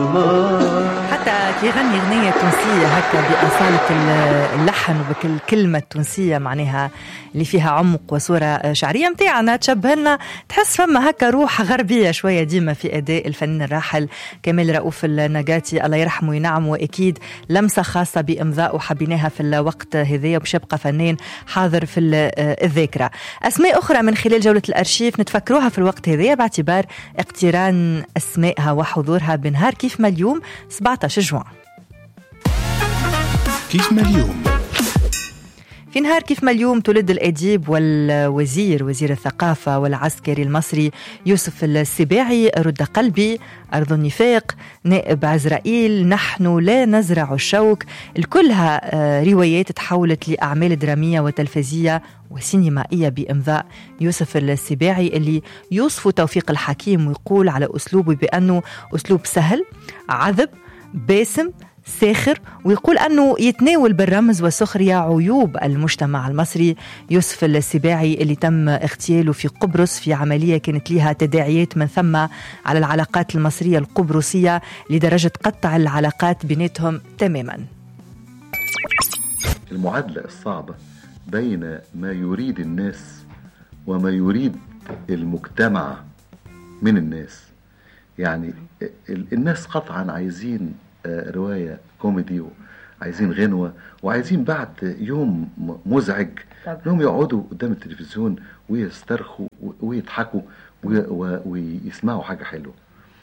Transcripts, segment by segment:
حتى كي يغني غنية تونسية هكا بأصالة اللحن وبكل كلمة تونسية معناها اللي فيها عمق وصورة شعرية متاعنا تشبه لنا، تحس فما هكا روح غربية شوية ديما في أداء الفنان الراحل كمال رؤوف النجاتي الله يرحمه وينعم، وأكيد لمسة خاصة بإمضاء وحبيناها في الوقت هذايا وباش يبقى فنان حاضر في الذاكرة. أسماء أخرى من خلال جولة الأرشيف نتفكروها في الوقت هذايا باعتبار اقتران أسمائها وحضورها بنهار كيف ما اليوم 17 جوان. كيف ما اليوم في نهار كيف ما اليوم تولد الأديب والوزير وزير الثقافة والعسكري المصري يوسف السباعي. رد قلبي، أرض النفاق، نائب عزرائيل، نحن لا نزرع الشوك، الكلها روايات تحولت لأعمال درامية وتلفزية وسينمائية بإمضاء يوسف السباعي اللي يوصف توفيق الحكيم ويقول على أسلوبه بأنه أسلوب سهل عذب باسم ساخر، ويقول أنه يتناول بالرمز والسخرية عيوب المجتمع المصري. يوسف السباعي اللي تم اغتياله في قبرص في عملية كانت لها تداعيات من ثم على العلاقات المصرية القبرصية لدرجة قطع العلاقات بيناتهم تماما. المعادلة الصعبة بين ما يريد الناس وما يريد المجتمع من الناس. يعني الناس قطعا عايزين رواية كوميدي وعايزين غنوة وعايزين بعد يوم مزعج انهم يقعدوا قدام التلفزيون ويسترخوا ويضحكوا ويسمعوا حاجة حلوة.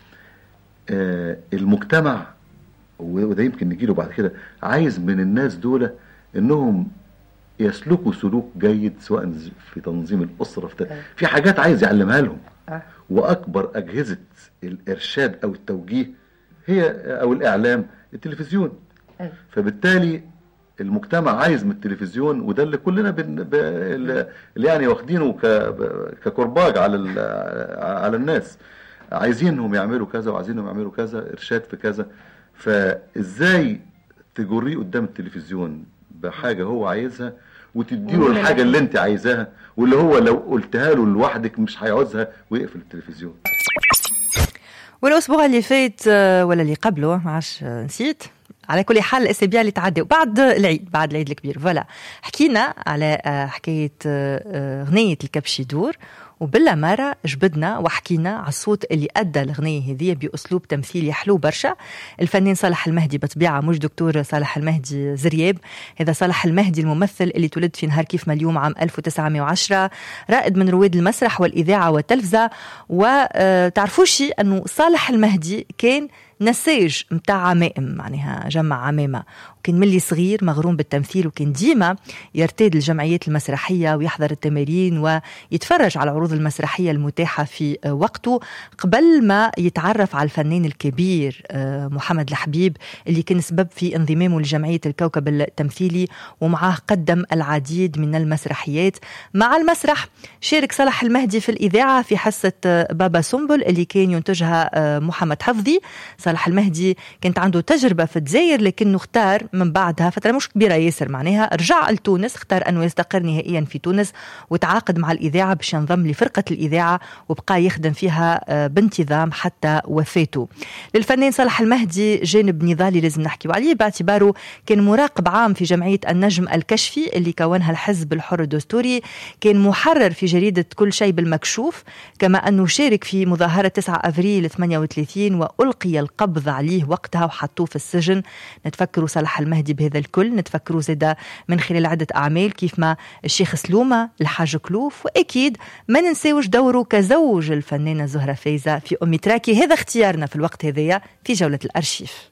المجتمع وده يمكن نجيله بعد كده عايز من الناس دول انهم يسلكوا سلوك جيد سواء في تنظيم الأسرة في حاجات عايز يعلمها لهم. وأكبر أجهزة الإرشاد أو التوجيه هي أو الإعلام التلفزيون. فبالتالي المجتمع عايز من التلفزيون، وده اللي كلنا اللي يعني واخدينه ككرباج على الناس، عايزينهم يعملوا كذا وعايزينهم يعملوا كذا، إرشاد في كذا. فإزاي تجريه قدام التلفزيون بحاجة هو عايزها وتديله الحاجة اللي انت عايزاها، واللي هو لو قلتها له لوحدك مش هيعوزها ويقفل التلفزيون. والأسبوع اللي فات ولا اللي قبله معاش نسيت، على كل حال الأسابيع اللي تعدوا بعد العيد الكبير فوالا حكينا على حكاية غنية الكبش يدور، وبلا مرة جبدنا وحكينا على الصوت اللي أدى الغنية هذه بأسلوب تمثيلي حلو برشا. الفنان صالح المهدي بطبيعة مش دكتور صالح المهدي زرياب، هذا صالح المهدي الممثل اللي تولد في نهار كيف ما اليوم عام 1910، رائد من رواد المسرح والإذاعة والتلفزة. وتعرفوش أنه صالح المهدي كان نساج متاع عمائم، معناها جمع عمامة، وكان ملي صغير مغروم بالتمثيل، وكان ديما يرتاد الجمعيات المسرحية ويحضر التمارين ويتفرج على العروض المسرحية المتاحة في وقته قبل ما يتعرف على الفنان الكبير محمد الحبيب اللي كان سبب في انضمامه لجمعية الكوكب التمثيلي، ومعاه قدم العديد من المسرحيات. مع المسرح شارك صالح المهدي في الإذاعة في حصة بابا سنبل اللي كان ينتجها محمد حفظي. صالح المهدي كانت عنده تجربة في الجزائر لكنه اختار من بعدها فترة مش كبيرة ياسر، معناها رجع لتونس، اختار أنه يستقر نهائيا في تونس وتعاقد مع الإذاعة باش ينضم لفرقة الإذاعة وبقى يخدم فيها بانتظام حتى وفاته. للفنان صالح المهدي جانب نضالي لازم نحكي عليه باعتباره كان مراقب عام في جمعية النجم الكشفي اللي كونها الحزب الحر الدستوري، كان محرر في جريدة كل شيء بالمكشوف، كما أنه شارك في مظاهرة 9 أفريل 38 وألقي القبض عليه وقتها وحطوه في السجن. نتفكروا صالح المهدي بهذا الكل، نتفكروا زيدا من خلال عدة أعمال كيف ما الشيخ سلومة، الحاج كلوف، وأكيد ما ننساوش دوره كزوج الفنانة زهرة فايزة في أمي تراكي. هذا اختيارنا في الوقت هذايا في جولة الأرشيف.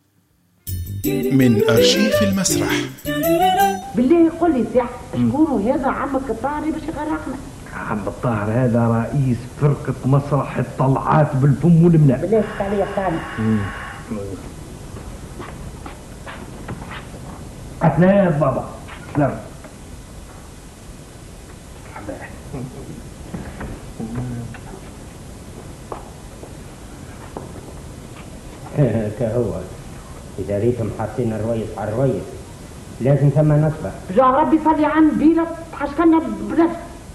من أرشيف المسرح. بالله قل لي ساعة شكون هذا عمك الطاهر باش يغرقنا؟ عم الطاهر هذا رئيس فرقة مسرح الطلعات بالفم والمنام. بالله عليا الثاني. لا بابا لا كهو إذا ريتم حاطين الرويس على الرويس لازم ثم نصبر. يا ربي صلي عن بيلة حشكنا بنفس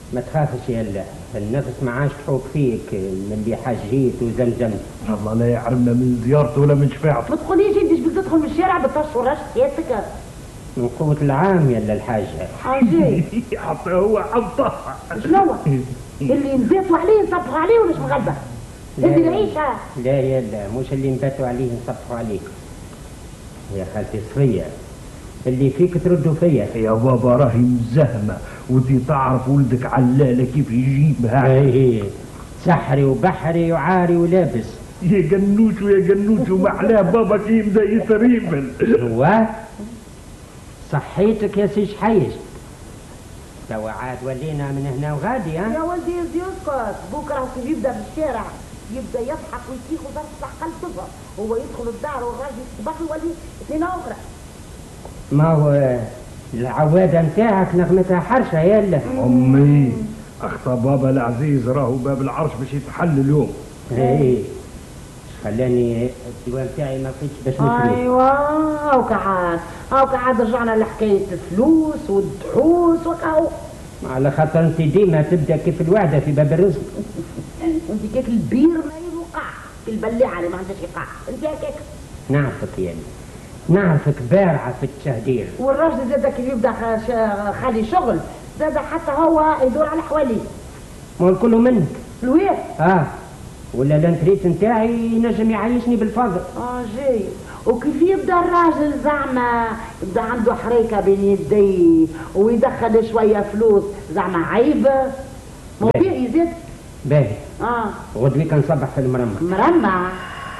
ما تخافش يلا، النفس ما عادش تحوك فيك من اللي حجيت وزمزمت. الله لا يحرمنا من زيارته ولا من شفاعته. ما تقوليش انت بيك تدخل من الشارع بالطش وراش سيادتك. من قوة العام يلا الحاجة. حاجي حتى هو حطها. شنو اللي نباتوا عليه نصبحوا عليه ولا شنو غلبه؟ هذه العيشه. لا يلا مش اللي نباتوا عليه نصبحوا عليك يا خالتي صفية، اللي فيك تردوا فيا. يا بابا راهي مزهمة ودي تعرف ولدك علالة كيف يجيبها. ايه سحري وبحري وعاري ولابس. يا جنوش ويا جنوش وما احلاه بابا كي يبدا يتريبل. هو صحيتك يا سي شحيش، توا عاد ولينا من هنا وغادي. ها يا ولدي اسكت، بكره كي يبدا في الشارع يبدا يضحك ويصيح ويصح قلبها، هو يدخل الدار والراجل يصبح يولي اثنين اخرى. ما هو العوادة نتاعك نغمتها حرشة يلا. امي اخطى بابا العزيز راهو باب العرش باش يتحل اليوم. ايه خلاني الديوان تاعي ما لقيتش باش نشري. ايوا هاو قعد رجعنا لحكايه الفلوس والدحوس وكاو. على خاطر انت ديما تبدا كيف الوعده في باب الرزق. انت كيك البير ما يوقع، البلاعه اللي ما عندهاش ايقاع، انت هكاك. نعرفك يعني، نعرفك بارعه في التهدير. والراجل زاد كيف يبدا خالي شغل زاد حتى هو يدور على حواليه. ما الكل منك. الوير ولا الانتريت نتاعي ينجم يعيشني بالفضل. جاي وكيف يبدا الراجل زعما يبدا عنده حريكه بين يديه ويدخل شويه فلوس زعما عيب مو بيه يزيد. باهي غدوي كان صبح في المرمى. مرمى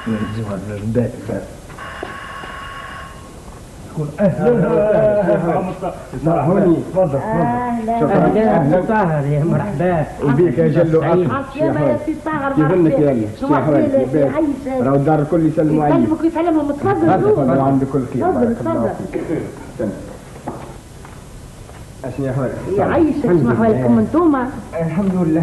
اهلا تفضل اهلا طاهر يا مرحبا وبيك يا جلو يا سي طاهر كيفنك يا لي شو احوالك؟ راهو الدار الكل يسلموا عليك. يسلمك ويسلمهم. تفضل تفضل عندك كل خير. تفضل تفضل. اشني احوالك؟ يعيشك شنو احوالكم انتوما؟ الحمد لله.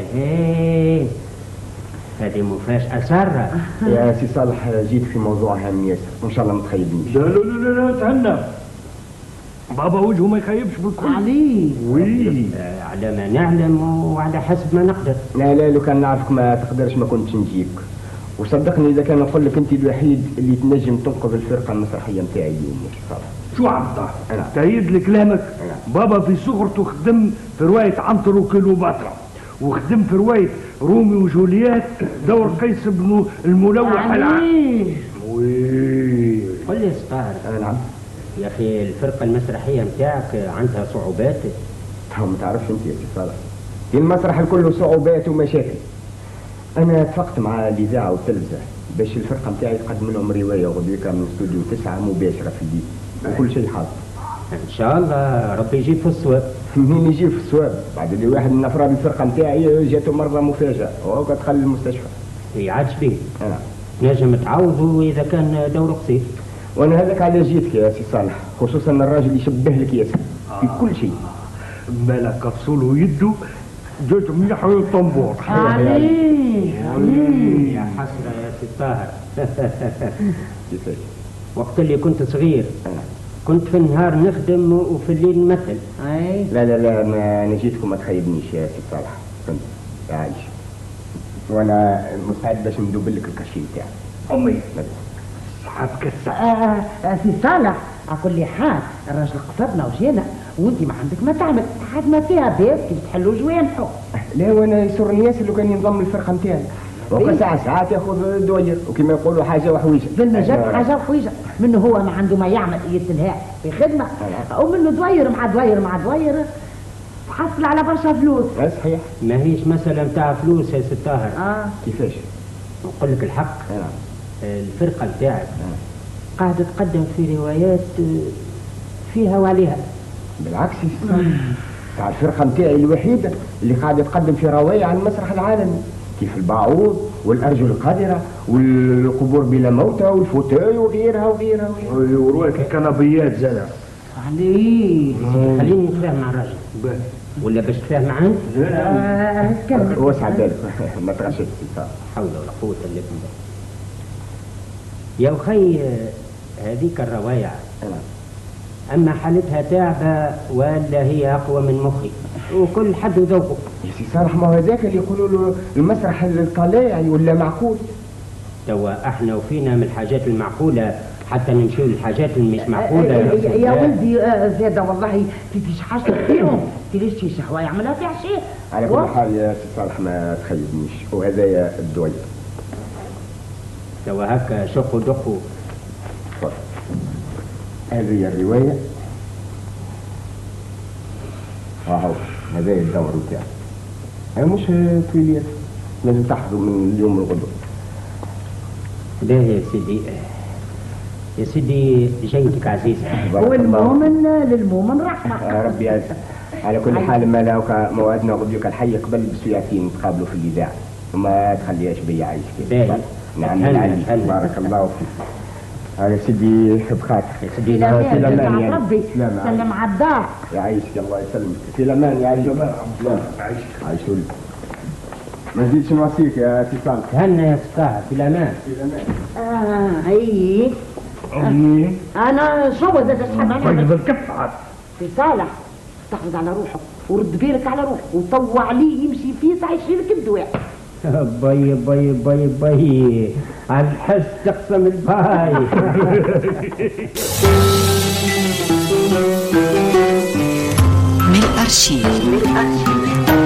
هذه مفاجأة سارة. يا سي صالح جيت في موضوع هام ياسر وان شاء الله ما تخيبنيش. لا لا لا لا تهنى بابا وجهه ما يخيبش بالكل. علي وي على ما نعلم وعلى حسب ما نقدر. لا لو كان نعرفك ما تقدرش ما كنتش نجيك، وصدقني اذا كان نقول لك انت الوحيد اللي تنجم تنقذ الفرقه المسرحيه نتاعي اليوم يا سي صالح. شو عم تأيد لكلامك؟ بابا في صغرته خدم في رواية عنتر وكليوباترا، وخدم في رواية رومي وجولييت دور قيس بن الملوح العام. وي قل لي طاهر. نعم يا اخي الفرقة المسرحية نتاعك عندها صعوبات. ما تعرفش انت يا سي صالح، المسرح الكل صعوبات ومشاكل. انا اتفقت مع الاذاعه والتلفزه باش الفرقه نتاعي تقدم لهم روايه غدويكا من استوديو 9 مباشره في البيت وكل شيء حاضر. ان شاء الله ربي يجيب في الصواب. منين يجيب في الصواب؟ بعد اللي واحد من افراد الفرقه نتاعي جاته مره مفاجاه وهو دخل المستشفى. عاجبني. نجم تعوضه اذا كان دور قصير. وانا هذاك على جيتك يا سي صالح، خصوصا الراجل يشبه لك ياسر في كل شيء. مالك كبسوله يده جوج مليح والطنبور. علي يا حسرة يا سي طاهر. كيفاش؟ وقت اللي كنت صغير كنت في النهار نخدم وفي الليل نمثل. لا انا جيتكم ما تخيبنيش يا سي صالح، فهمت؟ عايش وانا مستعد باش ندوب لك الكاشي نتاعك. امي صحابك سي صالح على كل حال الراجل قصدنا وجينا وانت ما عندك ما تعمل حد ما فيها بيت كي تحلوا جوانحو. لا وانا يسرني ياسر لو كان ينضم الفرقه نتاعي. وكل ساعات ياخذ دوير وكما يقولوا حاجه وحويجه. قلنا جاب حاجه وحويجه منه هو ما عنده ما يعمل يتلها في خدمه ومنه دوير مع دوير تحصل على برشا فلوس. صحيح. ما هيش مسألة نتاع فلوس يا سي طاهر. كيفاش؟ نقول لك الحق. الفرقة نتاعك قاعدة تقدم في روايات فيها وعليها. بالعكس تاع الفرقة نتاعي الوحيدة اللي قاعدة تقدم في رواية على المسرح العالمي، كيف البعوض والأرجل القادرة والقبور بلا موتى والفوتاي وغيرها. ورواية الكنبيات زادة. علي خليني نتفاهم مع الراجل ولا باش تفاهم معاه؟ لا وسع بالك ما تغشش. حول ولا قوة إلا بالله. يا أخي هذيك الروايع أما حالتها تعبة ولا هي أقوى من مخي، وكل حد وذوقه. يا سي صالح ما هو هذاك اللي يقولوا له المسرح الطليعي ولا معقول. توا احنا وفينا من الحاجات المعقولة حتى نمشيو للحاجات اللي مش معقولة. يا ولدي زيادة والله في حاجة فيهم في ليش شي شهوة يعملها في عشاء. على كل حال يا سي صالح ما تخيبنيش، وهذايا الدوية. توا هكا شق ودقوا. تفضل. هذه الرواية. هاهو هذايا الدور بتاعي. هي مش طويلية، لازم تحفظوا من اليوم الغدوة. لا يا سيدي، يا سيدي جيتك عزيزة. والمؤمن للمؤمن رحمة. ربي يعزك. على كل حال ما لاوك موعدنا غدوك الحي قبل بسويعتين نتقابلوا في الإذاعة، وما تخليهاش بيا عايش كده. نعم العلي بارك الله فيك. يا سيدي بخاطر. يا سيدي في الامان يا ربي. سلم على الدار. يعيشك الله يسلمك. في الامان يا علي. يعيشك. عايشولي. ما تزيدش نوصيك يا سي صالح. تهنى يا سطاح. في الامان. في الامان. اي امي انا شو زاد اشحال طيب الكف عاد. في صالح استحفظ على روحك ورد بالك على روحك وطوع عليه يمشي فيه سيشيل لك الدواء. باي باي باي باي على الحس تقسم الباي. من الأرشيف.